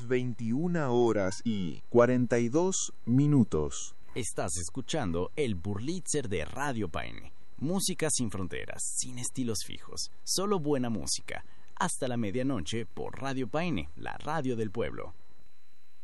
las 21:42. Estás escuchando el Burlitzer de Radio Paine. Música sin fronteras, sin estilos fijos, solo buena música. Hasta la medianoche por Radio Paine, la radio del pueblo.